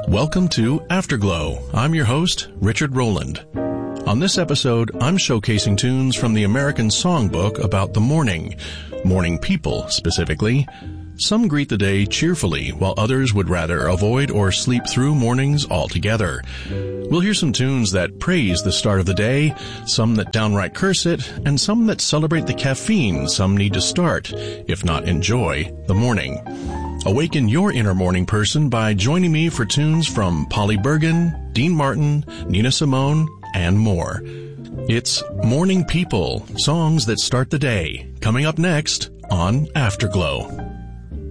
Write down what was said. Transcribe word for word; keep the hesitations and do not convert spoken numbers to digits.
Welcome to Afterglow. I'm your host, Richard Rowland. On this episode, I'm showcasing tunes from the American Songbook about the morning, morning people specifically. Some greet the day cheerfully, while others would rather avoid or sleep through mornings altogether. We'll hear some tunes that praise the start of the day, some that downright curse it, and some that celebrate the caffeine some need to start, if not enjoy, the morning. Awaken your inner morning person by joining me for tunes from Polly Bergen, Dean Martin, Nina Simone, and more. It's Morning People, songs that start the day, coming up next on Afterglow.